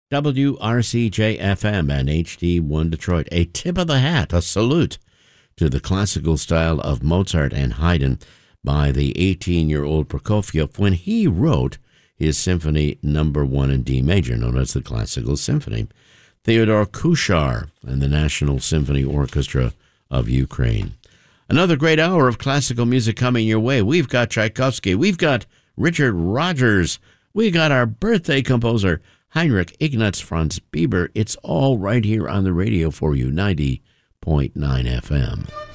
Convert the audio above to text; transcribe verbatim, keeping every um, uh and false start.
W R C J F M and H D one Detroit. A tip of the hat, a salute to the classical style of Mozart and Haydn by the eighteen-year-old Prokofiev when he wrote his Symphony Number One in D Major, known as the Classical Symphony. Theodore Kuchar and the National Symphony Orchestra of Ukraine. Another great hour of classical music coming your way. We've got Tchaikovsky. We've got Richard Rodgers. We got our birthday composer, Heinrich Ignaz Franz Bieber. It's all right here on the radio for you, ninety point nine F M.